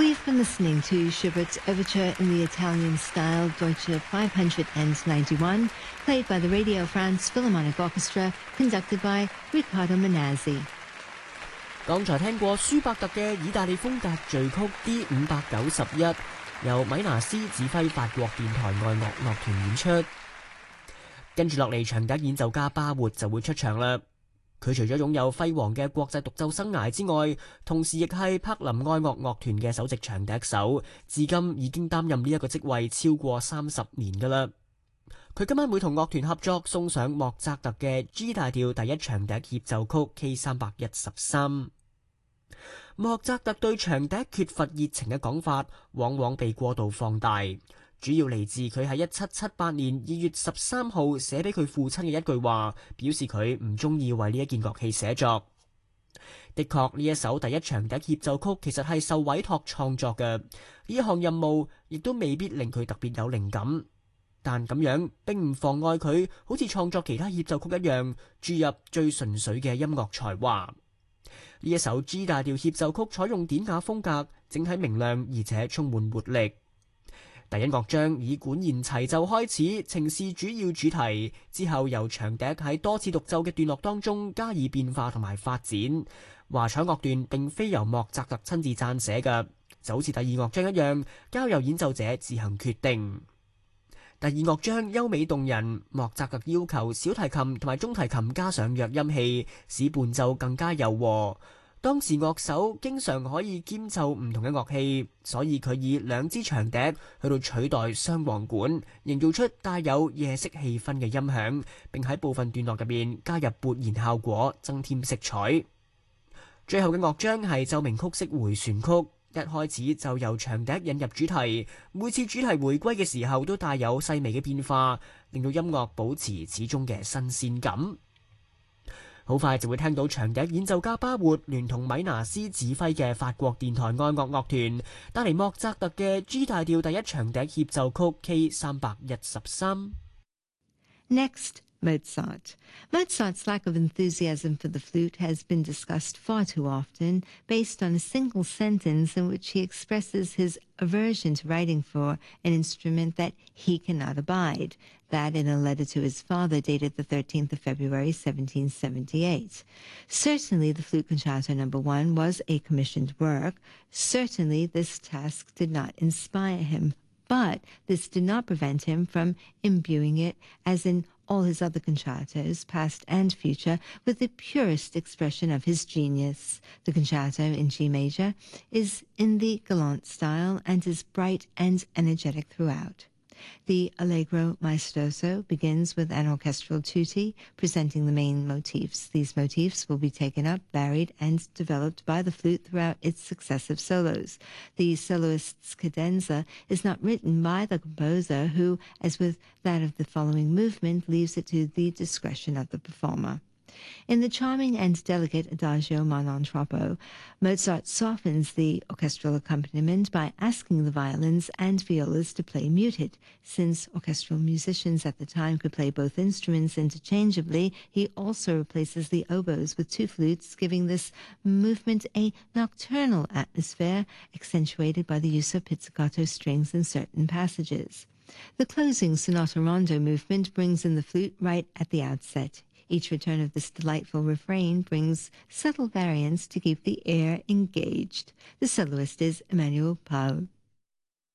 We've been listening to Schubert's overture in the Italian style Deutsche 591, played by the Radio France Philharmonic Orchestra, conducted by Riccardo Manazzi. 剛才聽過舒伯特嘅意大利風格序曲 D591，由米拿斯指揮法國電台愛樂樂團演出。跟住落嚟，長笛演奏家巴活就會出場啦。佢除咗擁有輝煌嘅國際獨奏生涯之外，同時亦係柏林愛樂樂團嘅首席長笛手，至今已經擔任呢一個職位超過30年㗎啦。佢今晚會同樂團合作送上莫扎特嘅 G 大調第一長笛協奏曲 K313。莫扎特對長笛缺乏熱情嘅講法，往往被過度放大，主要嚟自佢喺1778年2月13號寫俾佢父親嘅一句話，表示佢唔中意為呢一件樂器寫作。的確，呢一首第一長笛協奏曲其實係受委託創作嘅，呢一項任務亦都未必令佢特別有靈感，但咁樣並唔妨礙佢好似創作其他協奏曲一樣，注入最純粹嘅音樂才華。呢一首 G 大調協奏曲採用典雅風格，整體明亮而且充滿活力。第一樂章以管弦齊奏開始，呈現主要主題，之後由長笛喺多次獨奏嘅段落當中加以變化同埋發展。華彩樂段並非由莫扎特親自撰寫嘅，就好似第二樂章一樣，交由演奏者自行決定。第二樂章優美動人，莫扎特要求小提琴同埋中提琴加上弱音器，使伴奏更加柔和。當時樂手經常可以兼奏唔同嘅樂器，所以佢以兩支長笛去到取代雙簧管，營造出帶有夜色氣氛嘅音響，並喺部分段落入面加入撥弦效果，增添色彩。最後嘅樂章係奏鳴曲式迴旋曲，一開始就由長笛引入主題，每次主題回歸嘅時候都帶有細微嘅變化，令到音樂保持始終嘅新鮮感。好快就會聽到長笛演奏家巴活聯同米拿斯指揮嘅法國電台愛樂樂團帶嚟莫扎特嘅 G 大調第一長笛協奏曲 K313。 Next, Mozart. Mozart's lack of enthusiasm for the flute has been discussed far too often, based on a single sentence in which he expresses his aversion to writing for an instrument that he cannot abide, that in a letter to his father dated the 13th of February, 1778. Certainly the Flute Concerto No. 1 was a commissioned work. Certainly this task did not inspire him, but this did not prevent him from imbuing it, as in all his other concertos, past and future, with the purest expression of his genius. The concerto in G major is in the galant style and is bright and energetic throughout. The Allegro Maestoso begins with an orchestral tutti presenting the main motifs. These motifs will be taken up, varied, and developed by the flute throughout its successive solos. The soloist's cadenza is not written by the composer, who, as with that of the following movement, leaves it to the discretion of the performer. In the charming and delicate Adagio ma non troppo, Mozart softens the orchestral accompaniment by asking the violins and violas to play muted. Since orchestral musicians at the time could play both instruments interchangeably, he also replaces the oboes with two flutes, giving this movement a nocturnal atmosphere, accentuated by the use of pizzicato strings in certain passages. The closing sonata rondo movement brings in the flute right at the outset. Each return of this delightful refrain brings subtle variants to keep the ear engaged. The soloist is Emmanuel Paul.